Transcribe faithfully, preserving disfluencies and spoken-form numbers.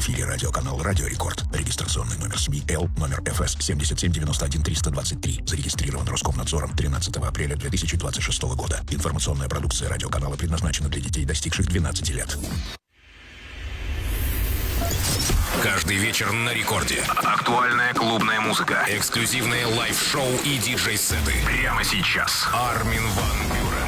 эфире радиоканал «Радио Рекорд». Регистрационный номер СМИ Л, номер эф эс семь семь девять один три два три. Зарегистрирован Роскомнадзором тринадцатого апреля две тысячи двадцать шестого года. Информационная продукция радиоканала предназначена для детей, достигших двенадцати лет. Каждый вечер на рекорде. Актуальная клубная музыка. Эксклюзивные лайв-шоу и диджей-сеты. Прямо сейчас. Армин ван Бюрен.